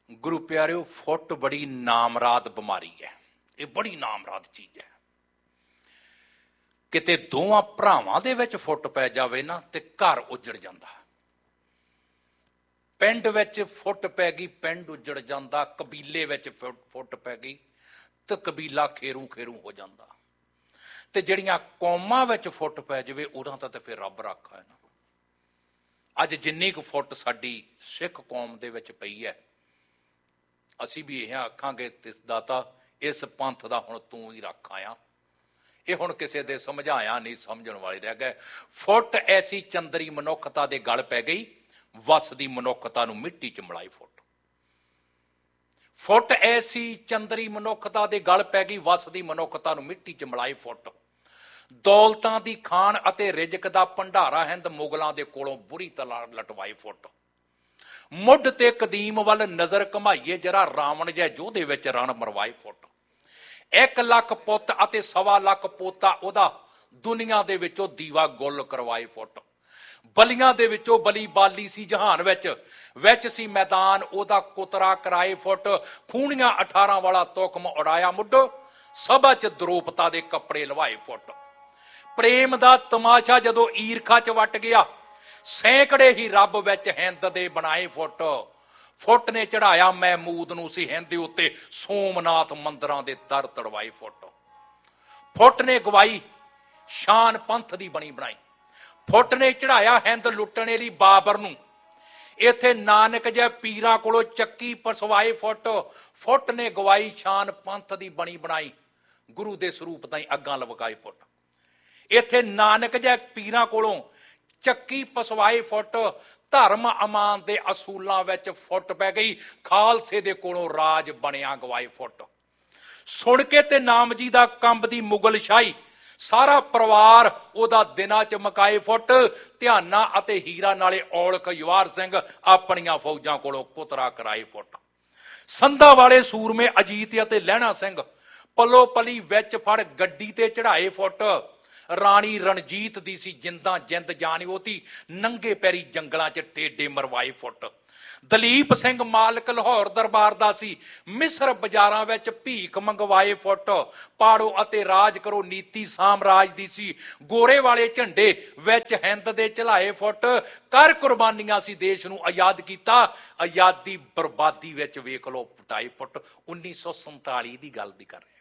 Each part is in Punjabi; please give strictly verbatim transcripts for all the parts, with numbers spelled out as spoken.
गुरु प्यारिओ फुट बड़ी नामराद बीमारी है, ये बड़ी नामराद चीज है। किते दोवां भरावां दे विच फुट पै जावे ना ते घर उजड़ जांदा, पिंड विच फुट पै गई पिंड उजड़ जांदा, कबीले विच फुट पै गई तो कबीला खेरू खेरू हो जांदा, ते जिहड़ियां कौमां विच फुट पै जावे उहदां तां ते फिर रब राखा है ना। अज जिन्नी कुछ फुट साडी सिख कौम दे विच पई है, असीं भी यह आखांगे तिस दाता इस पंथ दा हुण तूं ही रख आया। ये हुण किसी दे समझाया नहीं समझण वाले रह गए। फुट ऐसी चंदरी मनुखता दे गल पै गई, वस दी मनुखता नूं मिट्टी च मिलाई फुट। फुट ऐसी चंदरी मनुखता दे गल पै गई, वस दी मनुखता नूं मिट्टी च मिलाई फुट। दौलतां दी खान अते रिजक दा भंडारा हिंद मुगलां दे कोलों बुरी तरह लटवाई फुट। मुढ़ ते कदीम वल नजर घमाईए जरा रावण जै जोधे विच रण मरवाए फुट। एक लख पुत अते सवा लख पोता ओदा दुनिया दे विचों दीवा गुल करवाए फुट। बलियां दे विचों बली बाली सी जहान विच, विच सी मैदान ओदा कुतरा कराए फुट। खूनियां अठारां वाला तुखम उड़ाया मुड्ढो, सभा च द्रोपता दे कपड़े लवाए फुट। प्रेम दा तमाशा जदों ईरखा च वट गया, सैकड़े ही रब विच हिंद दे बनाए फुट। फुट ने चढ़ाया महमूद नूं सी हिंद उत्ते सोमनाथ मंदिरां दे दर तड़वाए फुट। फुट ने गवाई शान पंथ दी बनी बनाई। फुट ने चढ़ाया हिंद लुटने लई बाबर नूं, इत्थे नानक जै पीरां कोलों चक्की पसवाए फुट। फुट ने गवाई शान पंथ दी बनी बनाई, गुरु दे स्वरूप ताईं अग्गां लवकाए फुट। इत्थे नानक जै पीरां कोलों चक्की पसवाए फुट। धर्म अमान दे असूलां विच फुट पै गई, खालसे दे कोलों राज बनिया गवाए फुट। सुण के ते नाम जी दा कंबदी मुगल शाही, सारा परिवार ओदा दिनां च मकाए फुट। ध्याना अते हीरा नाले औलख युवार सिंह अपनियां फौजां कोलों कुतरा कराए फुट। संधा वाले सूरमे अजीत अते लहणा सिंह पलो पली विच फड़ गड्डी ते चढ़ाए फुट। राणी रणजीत दी सी जिंदा जिंद जान ओती, नंगे पैरी जंगलां च टेडे मरवाए फुट। दलीप सिंह मालक लाहौर दरबार दा सी, मिस्र बाजारां विच भीख मंगवाए फुट। पाड़ो अते राज करो नीति सामराज दी सी, गोरे वाले झंडे विच हिंद दे चलाए फुट। कर कुर्बानियां सी देश नूं आजाद कीता, आजादी बर्बादी विच वेख लो पुटाए फुट। उन्नीस सौ संताली दी गल दी कर रहे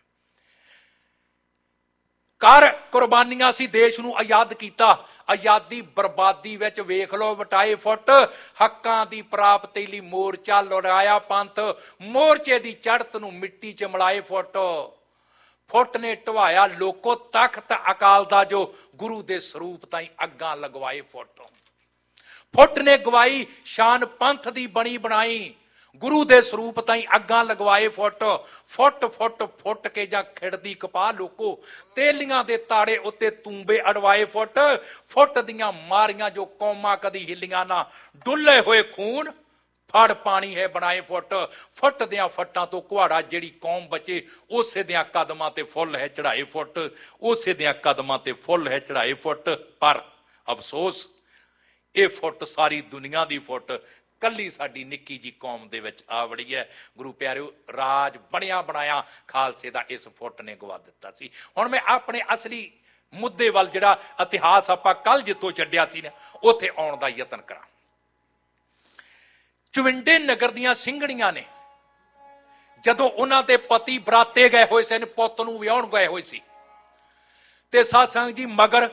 कर कुर्बानियां सी देश नूं आजाद कीता, आजादी बर्बादी विच वेख लो वटाए फुट। हक्कां दी प्राप्ति लई मोर्चा लड़ाया पंथ, मोर्चे दी चढ़त नूं मिट्टी च मिलाए फुट। फुट ने ढवाया लोको तख्त अकाल दा जो, गुरु दे स्वरूप ताईं अग्गां लगवाए फुट। फुट ने गवाई शान पंथ दी बनी बनाई, गुरु दे स्वरूप ताईं अग्गां लगवाए फुट। फुट फुट फुट के जां खिड़दी कपा लोको, तेलियां दे ताड़े उत्ते तूंबे अड़वाए फुट। फुट दियां मारियां जो कौमां कदी हिलियां ना, डुल्ले होए खून फड़ पानी है बनाए फुट। फुट दियां फट्टां तो कुहाड़ा जेड़ी कौम बचे, उसे दियां कदमां ते फुल है चढ़ाए फुट। उसे दियां कदमां ते फुल है चढ़ाए फुट। पर अफसोस ये फुट सारी दुनिया दी फुट कली साडी निक्की जी कौम दे विच आ वड़ी है। गुरु प्यारिओ राज बनिया बनाया खालसे दा इस फुट ने गवा दिता सी। हुण मैं अपने असली मुद्दे वल जिहड़ा इतिहास आपां कल जित्थों छड्डिया सी ना उत्थे आउण दा यतन करां। चविंडे नगर दीयां ਸਿੰਘਣੀਆਂ ने जदों उन्हां दे पति बराते गए होए सन, पुੱਤ ਨੂੰ ਵਿਆਹਣ गए होए सी, ते साध संगत जी मगर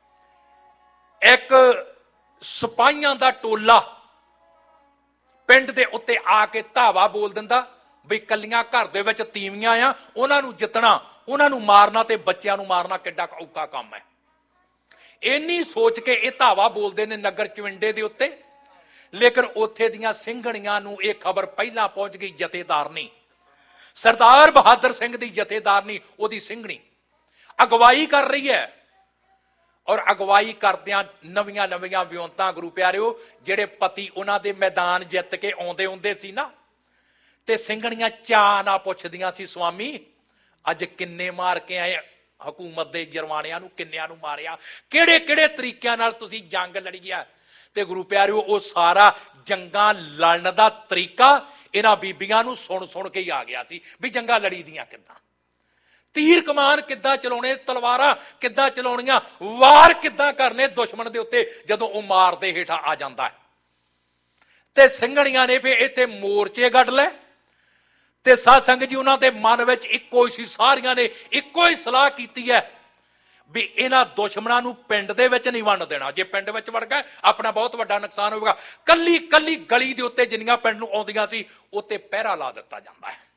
एक सिपाहियां दा टोला पिंड दे उत्ते आके धावा बोल दिंदा बई कलियां घर दे विच तीवियां आ, उन्हां नूं जितना उन्हां नूं मारना ते बच्चियां नूं मारना किड्डा औखा काम है। इन्नी सोच के ये धावा बोलदे ने नगर चविंडे दे उत्ते। लेकिन उत्थे दीयां ਸਿੰਘਣੀਆਂ नूं ये खबर पहलां पहुंच गई जथेदारनी सरदार बहादुर सिंह दी जथेदारनी ओदी ਸਿੰਘਣੀ अगवाई कर रही है। और अगवाई करदियां नवीआं नवीआं विਉਂਤਾਂ गुरु प्यारिओ जिहड़े पति उन्हां दे मैदान जित के आउंदे हुंदे सी ना, ते ਸਿੰਘਣੀਆਂ चाह ना पुछदियां सी स्वामी अज किन्ने मार के आए, हुकूमत दे जरवाणियां नूं किन्नियां नूं मारिया, किहड़े किहड़े तरीकिਆਂ नाल तुसीं जंग लड़ी है, ਤੇ ਗੁਰੂ ਪਿਆਰਿਓ ਉਹ ਸਾਰਾ ਜੰਗਾਂ ਲੜਨ ਦਾ ਤਰੀਕਾ ਇਹਨਾਂ ਬੀਬੀਆਂ ਨੂੰ ਸੁਣ ਸੁਣ ਕੇ ਹੀ ਆ ਗਿਆ ਸੀ ਵੀ ਜੰਗਾਂ ਲੜੀ ਦੀਆਂ ਕਿੱਦਾਂ, ਤੀਰ ਕਮਾਨ ਕਿੱਦਾਂ ਚਲਾਉਣੇ, ਤਲਵਾਰਾਂ ਕਿੱਦਾਂ ਚਲਾਉਣੀਆਂ, ਵਾਰ ਕਿੱਦਾਂ ਕਰਨੇ ਦੁਸ਼ਮਣ ਦੇ ਉੱਤੇ ਜਦੋਂ ਉਹ ਮਾਰ ਦੇ ਹੇਠਾਂ ਆ ਜਾਂਦਾ ਹੈ। ਤੇ ਸਿੰਘਣੀਆਂ ਨੇ ਫਿਰ ਇੱਥੇ ਮੋਰਚੇ ਗੱਡ ਲੈ ਤੇ ਸਾਧ ਸੰਗਤ ਜੀ ਉਹਨਾਂ ਦੇ ਮਨ ਵਿੱਚ ਇੱਕੋ ਹੀ ਸੀ, ਸਾਰੀਆਂ ਨੇ ਇੱਕੋ ਹੀ ਸਲਾਹ ਕੀਤੀ ਹੈ ਵੀ ਇਹਨਾਂ ਦੁਸ਼ਮਣਾਂ ਨੂੰ ਪਿੰਡ ਦੇ ਵਿੱਚ ਨਹੀਂ ਵੰਡ ਦੇਣਾ। ਜੇ ਪਿੰਡ ਵਿੱਚ ਵੜ ਗਏ ਆਪਣਾ ਬਹੁਤ ਵੱਡਾ ਨੁਕਸਾਨ ਹੋਵੇਗਾ। ਕੱਲੀ ਕੱਲੀ ਗਲੀ ਦੇ ਉੱਤੇ ਜਿੰਨੀਆਂ ਪਿੰਡ ਨੂੰ ਆਉਂਦੀਆਂ ਸੀ ਉੱਤੇ ਪਹਿਰਾ ਲਾ ਦਿੱਤਾ ਜਾਂਦਾ ਹੈ।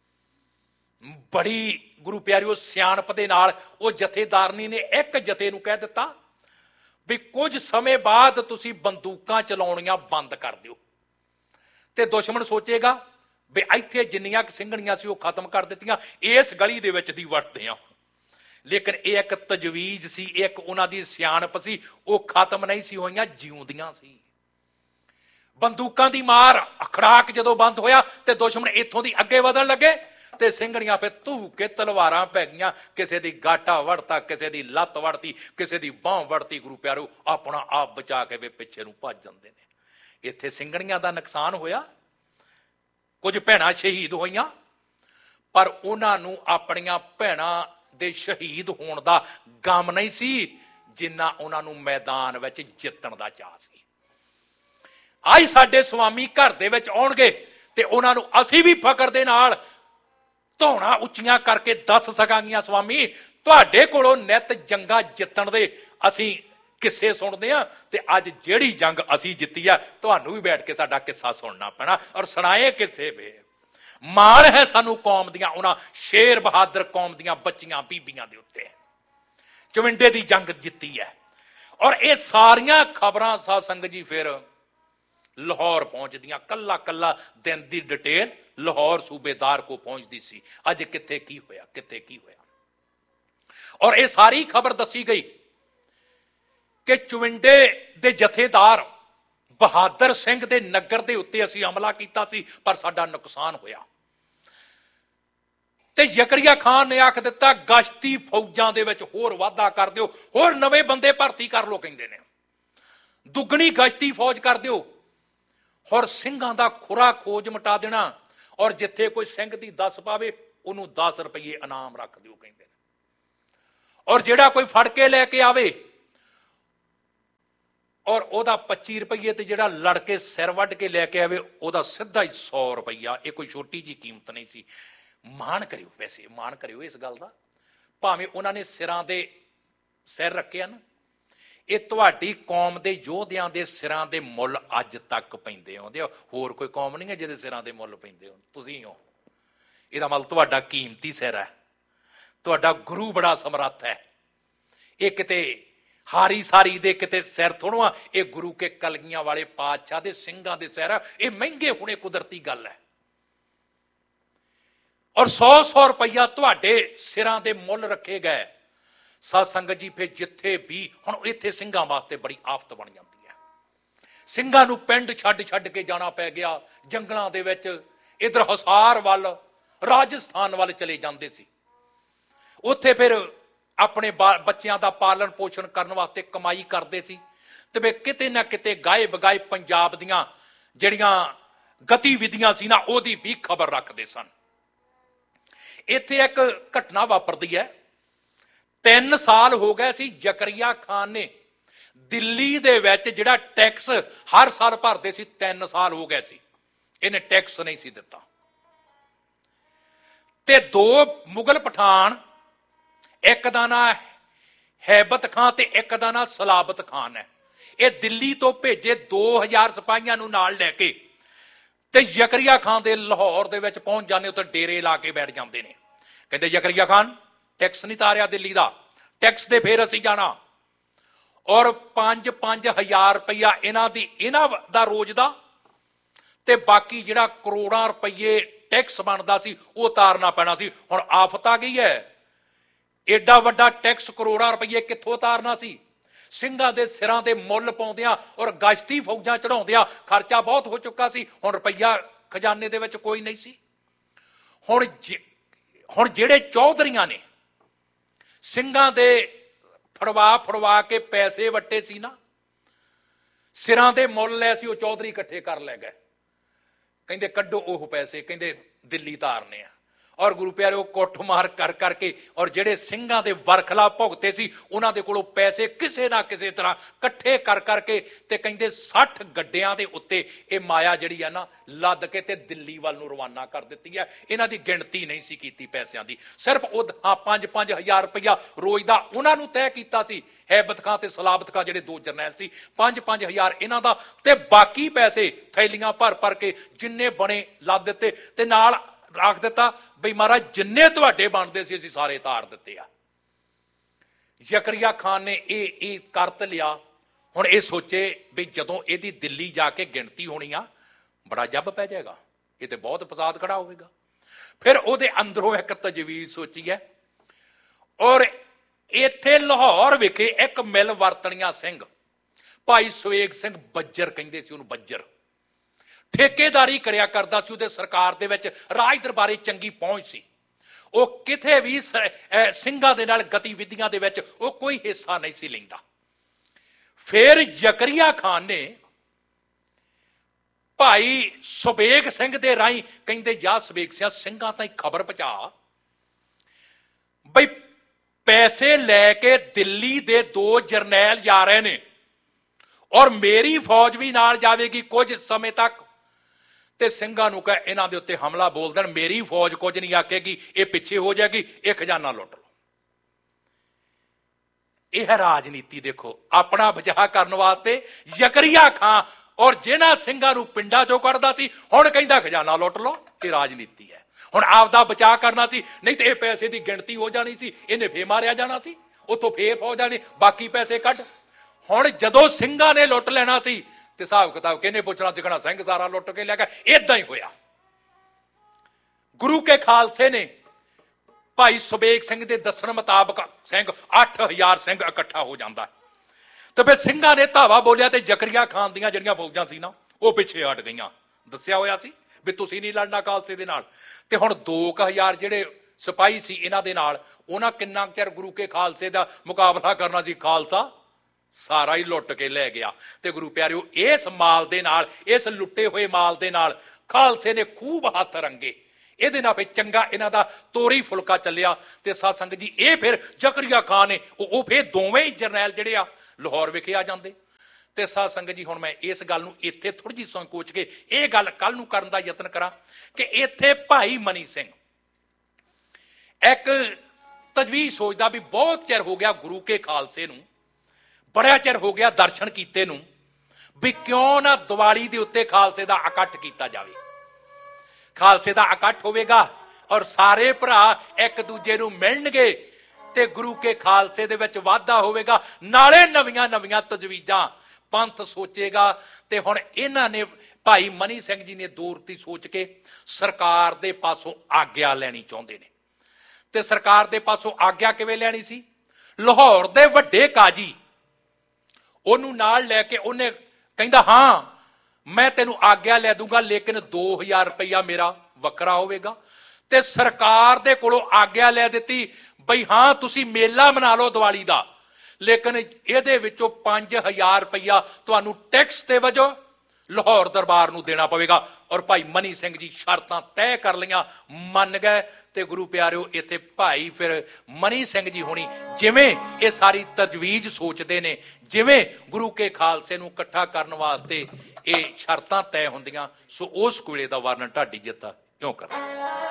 ਬੜੀ ਗੁਰੂ ਪਿਆਰਿਓ ਸਿਆਣਪ ਦੇ ਨਾਲ ਉਹ ਜਥੇਦਾਰਨੀ ਨੇ ਇੱਕ ਜਥੇ ਨੂੰ ਕਹਿ ਦਿੱਤਾ ਵੀ ਕੁਝ ਸਮੇਂ ਬਾਅਦ ਤੁਸੀਂ ਬੰਦੂਕਾਂ ਚਲਾਉਣੀਆਂ ਬੰਦ ਕਰ ਦਿਓ। ਤੇ ਦੁਸ਼ਮਣ ਸੋਚੇਗਾ ਵੀ ਇੱਥੇ ਜਿੰਨੀਆਂ ਸਿੰਘਣੀਆਂ ਸੀ ਉਹ ਖਤਮ ਕਰ ਦਿੱਤੀਆਂ, ਇਸ ਗਲੀ ਦੇ ਵਿੱਚ ਦੀ ਵੜਦੇ ਆ। ਲੇਕਿਨ ਇਹ ਇੱਕ ਤਜਵੀਜ਼ ਸੀ, ਇੱਕ ਉਹਨਾਂ ਦੀ ਸਿਆਣਪ ਸੀ, ਉਹ ਖਤਮ ਨਹੀਂ ਸੀ ਹੋਈਆਂ, ਜਿਉਂਦੀਆਂ ਸੀ। ਬੰਦੂਕਾਂ ਦੀ ਮਾਰ ਖੜਾਕ ਜਦੋਂ ਬੰਦ ਹੋਇਆ ਤੇ ਦੁਸ਼ਮਣ ਇੱਥੋਂ ਦੀ ਅੱਗੇ ਵਧਣ ਲੱਗੇ ਤੇ ਸਿੰਘਣੀਆਂ ਫਿਰ ਧੂ ਕੇ ਤਲਵਾਰਾਂ ਪੈ ਗਈਆਂ। ਕਿਸੇ ਦੀ ਗਾਟਾ ਵੜਤਾ, ਕਿਸੇ ਦੀ ਲੱਤ ਵੜਤੀ, ਕਿਸੇ ਦੀ ਬਾਂਹ ਵੜਤੀ। ਗੁਰੂ ਪਿਆਰੋ ਆਪਣਾ ਆਪ ਬਚਾ ਕੇ ਵੇ ਪਿੱਛੇ ਨੂੰ ਭੱਜ ਜਾਂਦੇ ਨੇ। ਇੱਥੇ ਸਿੰਘਣੀਆਂ ਦਾ ਨੁਕਸਾਨ ਹੋਇਆ, ਕੁਝ ਭੈਣਾਂ ਸ਼ਹੀਦ ਹੋਈਆਂ, ਪਰ ਉਹਨਾਂ ਨੂੰ ਆਪਣੀਆਂ ਭੈਣਾਂ ਦੇ ਸ਼ਹੀਦ ਹੋਣ ਦਾ ਗਮ ਨਹੀਂ ਸੀ ਜਿੰਨਾ ਉਹਨਾਂ ਨੂੰ ਮੈਦਾਨ ਵਿੱਚ ਜਿੱਤਣ ਦਾ ਚਾਅ ਸੀ। ਆਈ ਸਾਡੇ ਸਵਾਮੀ ਘਰ ਦੇ ਵਿੱਚ ਆਉਣਗੇ ਤੇ ਉਹਨਾਂ ਨੂੰ ਅਸੀਂ ਵੀ ਫਖਰ ਦੇ ਨਾਲ ਧੌਣਾ ਉੱਚੀਆਂ ਕਰਕੇ ਦੱਸ ਸਕਾਂਗੀਆਂ, ਸਵਾਮੀ ਤੁਹਾਡੇ ਕੋਲੋਂ ਨਿਤ ਜੰਗਾਂ ਜਿੱਤਣ ਦੇ ਅਸੀਂ ਕਿੱਸੇ ਸੁਣਦੇ ਆ ਤੇ ਅੱਜ ਜਿਹੜੀ ਜੰਗ ਅਸੀਂ ਜਿੱਤੀ ਆ ਤੁਹਾਨੂੰ ਵੀ ਬੈਠ ਕੇ ਸਾਡਾ ਕਿੱਸਾ ਸੁਣਨਾ ਪੈਣਾ ਔਰ ਸੁਣਾਏ ਕਿੱਸੇ ਵੇ। ਮਾਣ ਹੈ ਸਾਨੂੰ ਕੌਮ ਦੀਆਂ ਉਹਨਾਂ ਸ਼ੇਰ ਬਹਾਦਰ ਕੌਮ ਦੀਆਂ ਬੱਚੀਆਂ ਬੀਬੀਆਂ ਦੇ ਉੱਤੇ। ਚਵਿੰਡੇ ਦੀ ਜੰਗ ਜਿੱਤੀ ਹੈ ਔਰ ਇਹ ਸਾਰੀਆਂ ਖਬਰਾਂ ਸਾਧ ਸੰਗਤ ਜੀ ਫਿਰ ਲਾਹੌਰ ਪਹੁੰਚਦੀਆਂ। ਕੱਲਾ ਕੱਲਾ ਦਿਨ ਦੀ ਡਿਟੇਲ ਲਾਹੌਰ ਸੂਬੇਦਾਰ ਕੋ ਪਹੁੰਚਦੀ ਸੀ, ਅੱਜ ਕਿੱਥੇ ਕੀ ਹੋਇਆ, ਕਿੱਥੇ ਕੀ ਹੋਇਆ। ਔਰ ਇਹ ਸਾਰੀ ਖਬਰ ਦੱਸੀ ਗਈ ਕਿ ਚਵਿੰਡੇ ਦੇ ਜਥੇਦਾਰ ਬਹਾਦਰ ਸਿੰਘ ਦੇ ਨਗਰ ਦੇ ਉੱਤੇ ਅਸੀਂ ਹਮਲਾ ਕੀਤਾ ਸੀ ਪਰ ਸਾਡਾ ਨੁਕਸਾਨ ਹੋਇਆ। ਤੇ ਜ਼ਕਰੀਆ ਖਾਨ ਨੇ ਆਖ ਦਿੱਤਾ ਗਸ਼ਤੀ ਫੌਜਾਂ ਦੇ ਵਿੱਚ ਹੋਰ ਵਾਧਾ ਕਰ ਦਿਓ, ਹੋਰ ਨਵੇਂ ਬੰਦੇ ਭਰਤੀ ਕਰ ਲੋ, ਕਹਿੰਦੇ ਨੇ ਦੁੱਗਣੀ ਗਸ਼ਤੀ ਫੌਜ ਕਰ ਦਿਓ, ਹੋਰ ਸਿੰਘਾਂ ਦਾ ਖੁਰਾ ਖੋਜ ਮਿਟਾ ਦੇਣਾ ਔਰ ਜਿੱਥੇ ਕੋਈ ਸਿੰਘ ਦੀ ਦੱਸ ਪਾਵੇ ਉਹਨੂੰ ਦਸ ਰੁਪਏ ਇਨਾਮ ਰੱਖ ਦਿਓ, ਕਹਿੰਦੇ ਨੇ। ਔਰ ਜਿਹੜਾ ਕੋਈ ਫੜ ਕੇ ਲੈ ਕੇ ਆਵੇ ਔਰ ਉਹਦਾ ਪੱਚੀ ਰੁਪਏ ਤੇ ਜਿਹੜਾ ਲੜ ਕੇ ਸਿਰ ਵੱਢ ਕੇ ਲੈ ਕੇ ਆਵੇ ਉਹਦਾ ਸਿੱਧਾ ਹੀ ਸੌ ਰੁਪਈਆ। ਇਹ ਕੋਈ ਛੋਟੀ ਜੀ ਕੀਮਤ ਨਹੀਂ ਸੀ। ਮਾਣ ਕਰਿਓ, ਵੈਸੇ ਮਾਣ ਕਰਿਓ ਇਸ ਗੱਲ ਦਾ, ਭਾਵੇਂ ਉਹਨਾਂ ਨੇ ਸਿਰਾਂ ਦੇ ਸਿਰ ਰੱਖਿਆ ਨਾ, ਇਹ ਤੁਹਾਡੀ ਕੌਮ ਦੇ ਯੋਧਿਆਂ ਦੇ ਸਿਰਾਂ ਦੇ ਮੁੱਲ ਅੱਜ ਤੱਕ ਪੈਂਦੇ ਆਉਂਦੇ ਆ। ਹੋਰ ਕੋਈ ਕੌਮ ਨਹੀਂ ਹੈ ਜਿਹਦੇ ਸਿਰਾਂ ਦੇ ਮੁੱਲ ਪੈਂਦੇ ਹੋ, ਤੁਸੀਂ ਹੋ। ਇਹਦਾ ਮਤਲਬ ਤੁਹਾਡਾ ਕੀਮਤੀ ਸਿਰ ਹੈ, ਤੁਹਾਡਾ ਗੁਰੂ ਬੜਾ ਸਮਰੱਥ ਹੈ। ਇਹ ਕਿਤੇ ਹਾਰੀ ਸਾਰੀ ਦੇ ਕਿਤੇ ਸਿਰ ਥੋੜਵਾ, ਇਹ ਗੁਰੂ ਕੇ ਕਲਗੀਆਂ ਵਾਲੇ ਪਾਤਸ਼ਾਹ ਦੇ ਸਿੰਘਾਂ ਦੇ ਸਿਰ। ਇਹ ਮਹਿੰਗੇ ਹੋਣੇ ਕੁਦਰਤੀ ਗੱਲ ਹੈ। ਔਰ ਸੌ ਸੌ ਰੁਪਈਆ ਤੁਹਾਡੇ ਸਿਰਾਂ ਦੇ ਮੁੱਲ ਰੱਖੇ ਗਏ। ਸਾਧ ਸੰਗਤ ਜੀ ਫਿਰ ਜਿੱਥੇ ਵੀ ਹੁਣ ਇੱਥੇ ਸਿੰਘਾਂ ਵਾਸਤੇ ਬੜੀ ਆਫਤ ਬਣ ਜਾਂਦੀ ਹੈ। ਸਿੰਘਾਂ ਨੂੰ ਪਿੰਡ ਛੱਡ ਛੱਡ ਕੇ ਜਾਣਾ ਪੈ ਗਿਆ ਜੰਗਲਾਂ ਦੇ ਵਿੱਚ। ਇਧਰ ਹਿਸਾਰ ਵੱਲ, ਰਾਜਸਥਾਨ ਵੱਲ ਚਲੇ ਜਾਂਦੇ ਸੀ। ਉੱਥੇ ਫਿਰ ਆਪਣੇ ਬੱਚਿਆਂ ਦਾ ਪਾਲਣ ਪੋਸ਼ਣ ਕਰਨ ਵਾਸਤੇ ਕਮਾਈ ਕਰਦੇ ਸੀ ਤੇ ਵੇ ਕਿਤੇ ਨਾ ਕਿਤੇ ਗਾਏ ਬਗਾਏ ਪੰਜਾਬ ਦੀਆਂ ਜਿਹੜੀਆਂ ਗਤੀਵਿਧੀਆਂ ਸੀ ਨਾ ਉਹਦੀ ਵੀ ਖਬਰ ਰੱਖਦੇ ਸਨ। ਇੱਥੇ ਇੱਕ ਘਟਨਾ ਵਾਪਰਦੀ ਹੈ। ਤਿੰਨ ਸਾਲ ਹੋ ਗਏ ਸੀ ਜ਼ਕਰੀਆ ਖਾਨ ਨੇ ਦਿੱਲੀ ਦੇ ਵਿੱਚ ਜਿਹੜਾ ਟੈਕਸ ਹਰ ਸਾਲ ਭਰਦੇ ਸੀ, ਤਿੰਨ ਸਾਲ ਹੋ ਗਏ ਸੀ ਇਹਨੇ ਟੈਕਸ ਨਹੀਂ ਸੀ ਦਿੱਤਾ। ਤੇ ਦੋ ਮੁਗਲ ਪਠਾਨ, ਇੱਕ ਦਾ ਨਾਂ ਹੈਬਤ ਖਾਨ ਤੇ ਇੱਕ ਦਾ ਨਾਂ ਸਲਾਬਤ ਖਾਨ ਹੈ, ਇਹ ਦਿੱਲੀ ਤੋਂ ਭੇਜੇ ਦੋ ਹਜ਼ਾਰ ਸਿਪਾਹੀਆਂ ਨੂੰ ਨਾਲ ਲੈ ਕੇ ਤੇ ਜ਼ਕਰੀਆ ਖਾਨ ਦੇ ਲਾਹੌਰ ਦੇ ਵਿੱਚ ਪਹੁੰਚ ਜਾਂਦੇ, ਉੱਥੇ ਡੇਰੇ ਲਾ ਕੇ ਬੈਠ ਜਾਂਦੇ ਨੇ। ਕਹਿੰਦੇ ਜ਼ਕਰੀਆ ਖਾਨ ਟੈਕਸ ਨਹੀਂ ਤਾਰਿਆ ਦਿੱਲੀ ਦਾ, ਟੈਕਸ ਦੇ ਫੇਰ ਅਸੀਂ ਜਾਣਾ। ਔਰ ਪੰਜ ਪੰਜ ਹਜ਼ਾਰ ਰੁਪਈਆ ਇਹਨਾਂ ਦੀ ਇਹਨਾਂ ਦਾ ਰੋਜ਼ ਦਾ ਤੇ ਬਾਕੀ ਜਿਹੜਾ ਕਰੋੜਾਂ ਰੁਪਈਏ ਟੈਕਸ ਬਣਦਾ ਸੀ ਉਹ ਤਾਰਨਾ ਪੈਣਾ ਸੀ। ਹੁਣ ਆਫਤ ਆ ਗਈ ਹੈ, ਏਡਾ ਵੱਡਾ ਟੈਕਸ ਕਰੋੜਾਂ ਰੁਪਈਏ ਕਿੱਥੋਂ ਤਾਰਨਾ ਸੀ। ਸਿੰਘਾਂ ਦੇ ਸਿਰਾਂ ਦੇ ਮੁੱਲ ਪਾਉਂਦਿਆਂ ਔਰ ਗਸ਼ਤੀ ਫੌਜਾਂ ਚੜਾਉਂਦਿਆਂ ਖਰਚਾ ਬਹੁਤ ਹੋ ਚੁੱਕਾ ਸੀ। ਹੁਣ ਰੁਪਈਆ ਖਜ਼ਾਨੇ ਦੇ ਵਿੱਚ ਕੋਈ ਨਹੀਂ ਸੀ। ਹੁਣ ਹੁਣ ਜਿਹੜੇ ਚੌਧਰੀਆਂ ਨੇ ਸਿੰਘਾਂ ਦੇ ਫੜਵਾ ਫੜਵਾ ਕੇ ਪੈਸੇ ਵੱਟੇ ਸੀ ਨਾ, ਸਿਰਾਂ ਦੇ ਮੁੱਲ ਲੈ ਸੀ ਉਹ ਚੌਧਰੀ ਇਕੱਠੇ ਕਰ ਲੈ ਗਏ, ਕਹਿੰਦੇ ਕੱਢੋ ਉਹ ਪੈਸੇ, ਕਹਿੰਦੇ ਦਿੱਲੀ ਤਾਰਨੇ ਆ। ਔਰ ਗੁਰੂ ਪਿਆਰੇ ਉਹ ਕੁੱਟਮਾਰ ਕਰ ਕਰਕੇ ਔਰ ਜਿਹੜੇ ਸਿੰਘਾਂ ਦੇ ਵਰਖਲਾ ਭੁਗਤੇ ਸੀ ਉਹਨਾਂ ਦੇ ਕੋਲੋਂ ਪੈਸੇ ਕਿਸੇ ਨਾ ਕਿਸੇ ਤਰ੍ਹਾਂ ਇਕੱਠੇ ਕਰ ਕਰਕੇ ਤੇ ਕਹਿੰਦੇ ਸੱਠ ਗੱਡਿਆਂ ਦੇ ਉੱਤੇ ਇਹ ਮਾਇਆ ਜਿਹੜੀ ਆ ਨਾ ਲੱਦ ਕੇ ਤੇ ਦਿੱਲੀ ਵੱਲ ਨੂੰ ਰਵਾਨਾ ਕਰ ਦਿੱਤੀ ਹੈ। ਇਹਨਾਂ ਦੀ ਗਿਣਤੀ ਨਹੀਂ ਸੀ ਕੀਤੀ ਪੈਸਿਆਂ ਦੀ, ਸਿਰਫ ਉਹ ਹਾਂ ਪੰਜ ਪੰਜ ਹਜ਼ਾਰ ਰੁਪਇਆ ਰੋਜ਼ ਦਾ ਉਹਨਾਂ ਨੂੰ ਤੈਅ ਕੀਤਾ ਸੀ। ਹੈਬਤ ਖਾਂ ਤੇ ਸਲਾਬਤ ਖਾਂ ਜਿਹੜੇ ਦੋ ਜਰਨੈਲ ਸੀ, ਪੰਜ ਪੰਜ ਹਜ਼ਾਰ ਇਹਨਾਂ ਦਾ, ਤੇ ਬਾਕੀ ਪੈਸੇ ਥੈਲੀਆਂ ਭਰ ਭਰ ਕੇ ਜਿੰਨੇ ਬਣੇ ਲੱਦ ਦਿੱਤੇ ਤੇ ਨਾਲ ਰੱਖ ਦਿੱਤਾ ਬਈ ਮਹਾਰਾਜ ਜਿੰਨੇ ਤੁਹਾਡੇ ਬਣਦੇ ਸੀ ਅਸੀਂ ਸਾਰੇ ਤਾਰ ਦਿੱਤੇ ਆ। ਜ਼ਕਰੀਆ ਖਾਨ ਨੇ ਇਹ ਇਹ ਕਰਤ ਲਿਆ। ਹੁਣ ਇਹ ਸੋਚੇ ਵੀ ਜਦੋਂ ਇਹਦੀ ਦਿੱਲੀ ਜਾ ਕੇ ਗਿਣਤੀ ਹੋਣੀ ਆ ਬੜਾ ਜੱਬ ਪੈ ਜਾਏਗਾ, ਇਹ ਤੇ ਬਹੁਤ ਫਸਾਦ ਖੜਾ ਹੋਵੇਗਾ। ਫਿਰ ਉਹਦੇ ਅੰਦਰੋਂ ਇੱਕ ਤਜਵੀਜ਼ ਸੋਚੀ ਹੈ ਔਰ ਇੱਥੇ ਲਾਹੌਰ ਵਿਖੇ ਇੱਕ ਮਿਲ ਵਰਤਣੀਆਂ ਸਿੰਘ ਭਾਈ ਸਵੇਗ ਸਿੰਘ ਬੱਜਰ ਕਹਿੰਦੇ ਸੀ ਉਹਨੂੰ, ਬੱਜਰ ਠੇਕੇਦਾਰੀ ਕਰਿਆ ਕਰਦਾ ਸੀ। ਉਹਦੇ ਸਰਕਾਰ ਦੇ ਵਿੱਚ ਰਾਜ ਦਰਬਾਰੀ ਚੰਗੀ ਪਹੁੰਚ ਸੀ। ਉਹ ਕਿਤੇ ਵੀ ਸਿੰਘਾਂ ਦੇ ਨਾਲ ਗਤੀਵਿਧੀਆਂ ਦੇ ਵਿੱਚ ਉਹ ਕੋਈ ਹਿੱਸਾ ਨਹੀਂ ਸੀ ਲੈਂਦਾ। ਫਿਰ ਜ਼ਕਰੀਆ ਖਾਨ ਨੇ ਭਾਈ ਸੁਬੇਗ ਸਿੰਘ ਦੇ ਰਾਹੀਂ ਕਹਿੰਦੇ ਜਾ ਸੁਬੇਗ ਸਿੰਘ ਸਿੰਘਾਂ ਤਾਈਂ ਖਬਰ ਪਹੁੰਚਾ ਬਈ ਪੈਸੇ ਲੈ ਕੇ ਦਿੱਲੀ ਦੇ ਦੋ ਜਰਨੈਲ ਜਾ ਰਹੇ ਨੇ ਔਰ ਮੇਰੀ ਫੌਜ ਵੀ ਨਾਲ ਜਾਵੇਗੀ ਕੁਝ ਸਮੇਂ ਤੱਕ, ਤੇ ਸਿੰਘਾਂ ਨੂੰ ਕਹੇ ਇਹਨਾਂ ਦੇ ਉੱਤੇ ਹਮਲਾ ਬੋਲ ਦੇਣ, ਮੇਰੀ ਫੌਜ ਕੁਝ ਨਹੀਂ ਆਕੇਗੀ, ਇਹ ਪਿੱਛੇ ਹੋ ਜਾਏਗੀ, ਇਹ ਖਜ਼ਾਨਾ ਲੁੱਟ ਲਓ। ਇਹ ਹੈ ਰਾਜਨੀਤੀ। ਦੇਖੋ ਆਪਣਾ ਬਚਾਅ ਕਰਨ ਵਾਸਤੇ ਜ਼ਕਰੀਆ ਖਾਂ ਔਰ ਜਿਹਨਾਂ ਸਿੰਘਾਂ ਨੂੰ ਪਿੰਡਾਂ ਚੋਂ ਕੱਢਦਾ ਸੀ ਹੁਣ ਕਹਿੰਦਾ ਖਜ਼ਾਨਾ ਲੁੱਟ ਲਓ। ਇਹ ਰਾਜਨੀਤੀ ਹੈ। ਹੁਣ ਆਪਦਾ ਬਚਾਅ ਕਰਨਾ ਸੀ, ਨਹੀਂ ਤੇ ਇਹ ਪੈਸੇ ਦੀ ਗਿਣਤੀ ਹੋ ਜਾਣੀ ਸੀ, ਇਹਨੇ ਫੇਰ ਮਾਰਿਆ ਜਾਣਾ ਸੀ, ਉੱਥੋਂ ਫੇਰ ਫੌਜ ਜਾਣੀ, ਬਾਕੀ ਪੈਸੇ ਕੱਢ। ਹੁਣ ਜਦੋਂ ਸਿੰਘਾਂ ਨੇ ਲੁੱਟ ਲੈਣਾ ਸੀ ਤੇ ਹਿਸਾਬ ਕਿਤਾਬ ਕਿਹਨੇ ਪੁੱਛਣਾ ਸਿੱਖਣਾ, ਸਿੰਘ ਸਾਰਾ ਲੁੱਟ ਕੇ ਲੈ ਗਿਆ। ਏਦਾਂ ਹੀ ਹੋਇਆ। ਗੁਰੂ ਕੇ ਖਾਲਸੇ ਨੇ ਭਾਈ ਸੁਬੇਗ ਸਿੰਘ ਦੇ ਦੱਸਣ ਮੁਤਾਬਕ ਸਿੰਘ ਅੱਠ ਹਜ਼ਾਰ ਸਿੰਘ ਇਕੱਠਾ ਹੋ ਜਾਂਦਾ ਤੇ ਫਿਰ ਸਿੰਘਾਂ ਨੇ ਧਾਵਾ ਬੋਲਿਆ ਤੇ ਜ਼ਕਰੀਆ ਖਾਨ ਦੀਆਂ ਜਿਹੜੀਆਂ ਫੌਜਾਂ ਸੀ ਨਾ ਉਹ ਪਿੱਛੇ ਹਟ ਗਈਆਂ। ਦੱਸਿਆ ਹੋਇਆ ਸੀ ਵੀ ਤੁਸੀਂ ਨਹੀਂ ਲੜਨਾ ਖਾਲਸੇ ਦੇ ਨਾਲ। ਤੇ ਹੁਣ ਦੋ ਕੁ ਹਜ਼ਾਰ ਜਿਹੜੇ ਸਿਪਾਹੀ ਸੀ ਇਹਨਾਂ ਦੇ ਨਾਲ, ਉਹਨਾਂ ਕਿੰਨਾ ਚਿਰ ਗੁਰੂ ਕੇ ਖਾਲਸੇ ਦਾ ਮੁਕਾਬਲਾ ਕਰਨਾ ਸੀ। ਖਾਲਸਾ ਸਾਰਾ ਹੀ ਲੁੱਟ ਕੇ ਲੈ ਗਿਆ। ਤੇ ਗੁਰੂ ਪਿਆਰਿਓ ਇਸ ਮਾਲ ਦੇ ਨਾਲ, ਇਸ ਲੁੱਟੇ ਹੋਏ ਮਾਲ ਦੇ ਨਾਲ ਖਾਲਸੇ ਨੇ ਖੂਬ ਹੱਥ ਰੰਗੇ। ਇਹਦੇ ਨਾਲ ਫਿਰ ਚੰਗਾ ਇਹਨਾਂ ਦਾ ਤੋਰੀ ਫੁਲਕਾ ਚੱਲਿਆ। ਤੇ ਸਾਧ ਸੰਗਤ ਜੀ ਇਹ ਫਿਰ ਜ਼ਕਰੀਆ ਖਾਨ ਨੇ ਉਹ ਫਿਰ ਦੋਵੇਂ ਹੀ ਜਰਨੈਲ ਜਿਹੜੇ ਆ ਲਾਹੌਰ ਵਿਖੇ ਆ ਜਾਂਦੇ। ਤੇ ਸਾਧ ਸੰਗਤ ਜੀ ਹੁਣ ਮੈਂ ਇਸ ਗੱਲ ਨੂੰ ਇੱਥੇ ਥੋੜੀ ਜਿਹੀ ਸੰਕੋਚ ਕੇ ਇਹ ਗੱਲ ਕੱਲ ਨੂੰ ਕਰਨ ਦਾ ਯਤਨ ਕਰਾਂ ਕਿ ਇੱਥੇ ਭਾਈ ਮਨੀ ਸਿੰਘ ਇੱਕ ਤਜਵੀਜ਼ ਸੋਚਦਾ ਵੀ ਬਹੁਤ ਚਿਰ ਹੋ ਗਿਆ ਗੁਰੂ ਕੇ ਖਾਲਸੇ ਨੂੰ, ਬੜਾ ਚਿਰ ਹੋ ਗਿਆ ਦਰਸ਼ਨ ਕੀਤੇ ਨੂੰ, ਵੀ ਕਿਉਂ ਨਾ ਦੀਵਾਲੀ ਦੇ ਉੱਤੇ ਖਾਲਸੇ ਦਾ ਇਕੱਠ ਕੀਤਾ ਜਾਵੇ। ਖਾਲਸੇ ਦਾ ਇਕੱਠ ਹੋਵੇਗਾ ਔਰ ਸਾਰੇ ਭਰਾ ਇੱਕ ਦੂਜੇ ਨੂੰ ਮਿਲਣਗੇ ਤੇ ਗੁਰੂ ਕੇ ਖਾਲਸੇ ਦੇ ਵਿੱਚ ਵਾਧਾ ਹੋਵੇਗਾ, ਨਾਲੇ ਨਵੀਆਂ ਨਵੀਆਂ ਤਜਵੀਜ਼ਾਂ ਪੰਥ ਸੋਚੇਗਾ। ਤੇ ਹੁਣ ਇਹਨਾਂ ਨੇ ਭਾਈ ਮਨੀ ਸਿੰਘ ਜੀ ਨੇ ਦੂਰਤੀ ਸੋਚ ਕੇ ਸਰਕਾਰ ਦੇ ਪਾਸੋਂ ਆਗਿਆ ਲੈਣੀ ਚਾਹੁੰਦੇ ਨੇ। ਤੇ ਸਰਕਾਰ ਦੇ ਪਾਸੋਂ ਆਗਿਆ ਕਿਵੇਂ ਲੈਣੀ ਸੀ? ਲਾਹੌਰ ਦੇ ਵੱਡੇ ਕਾਜੀ ਉਹਨੂੰ ਨਾਲ ਲੈ ਕੇ ਉਹਨੇ ਕਹਿੰਦਾ ਹਾਂ ਮੈਂ ਤੈਨੂੰ ਆਗਿਆ ਲੈ ਦੂੰਗਾ, ਲੇਕਿਨ ਦੋ ਹਜ਼ਾਰ ਰੁਪਇਆ ਮੇਰਾ ਵੱਖਰਾ ਹੋਵੇਗਾ। ਤੇ ਸਰਕਾਰ ਦੇ ਕੋਲੋਂ ਆਗਿਆ ਲੈ ਦਿੱਤੀ ਬਈ ਹਾਂ ਤੁਸੀਂ ਮੇਲਾ ਮਨਾ ਲਓ ਦੀਵਾਲੀ ਦਾ, ਲੇਕਿਨ ਇਹਦੇ ਵਿੱਚੋਂ ਪੰਜ ਹਜ਼ਾਰ ਰੁਪਇਆ ਤੁਹਾਨੂੰ ਟੈਕਸ ਦੇ ਵਜੋਂ ਲਾਹੌਰ ਦਰਬਾਰ ਨੂੰ ਦੇਣਾ ਪਵੇਗਾ। ਔਰ ਭਾਈ ਮਨੀ ਸਿੰਘ ਜੀ ਸ਼ਰਤਾਂ ਤੈਅ ਕਰ ਲਈਆਂ, ਮੰਨ ਗਏ। ਤੇ ਗੁਰੂ ਪਿਆਰਿਓ ਇੱਥੇ ਭਾਈ ਫਿਰ ਮਨੀ ਸਿੰਘ ਜੀ ਹੋਣੀ ਜਿਵੇਂ ਇਹ ਸਾਰੀ ਤਜਵੀਜ਼ ਸੋਚਦੇ ਨੇ, ਜਿਵੇਂ ਗੁਰੂ ਕੇ ਖਾਲਸੇ ਨੂੰ ਇਕੱਠਾ ਕਰਨ ਵਾਸਤੇ ਇਹ ਸ਼ਰਤਾਂ ਤੈਅ ਹੁੰਦੀਆਂ, ਸੋ ਉਸ ਕੋਲੇ ਦਾ ਵਰਣਨ ਢਾਡੀ ਜਿੱਤਾ ਕਿਉਂ ਕਰ